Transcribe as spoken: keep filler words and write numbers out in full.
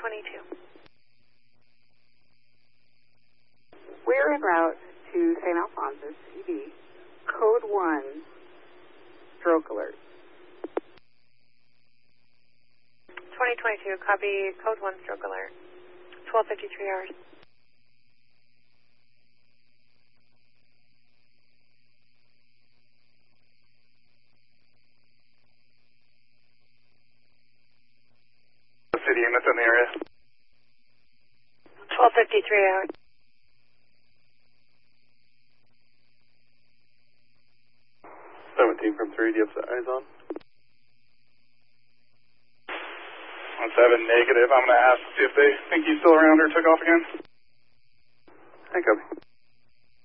twenty-two. We're en route to Saint Alphonsus, C B. Code one, stroke alert. twenty twenty-two, copy, code one, stroke alert. twelve fifty-three hours. City units in the area. twelve fifty-three hours. seventeen from three, do you have eyes on? On seven, negative. I'm going to ask to see if they think he's still around or took off again. Hey, copy.